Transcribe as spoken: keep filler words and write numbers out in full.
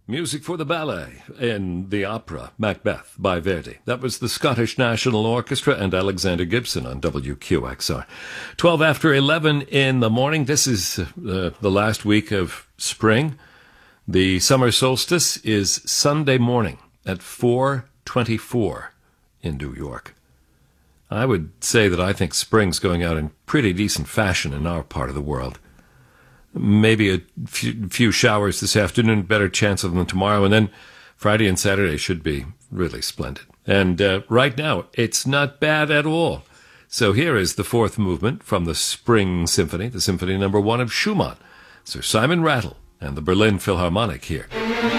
Music for the ballet in the opera Macbeth by Verdi. That was the Scottish National Orchestra and Alexander Gibson on W Q X R. twelve after eleven in the morning. This is uh, the last week of spring. The summer solstice is Sunday morning at four twenty-four in New York. I would say that I think spring's going out in pretty decent fashion in our part of the world. Maybe a few, few showers this afternoon, better chance of them tomorrow, and then Friday and Saturday should be really splendid. And uh, right now, it's not bad at all. So here is the fourth movement from the Spring Symphony, the Symphony Number One of Schumann, Sir Simon Rattle and the Berlin Philharmonic here.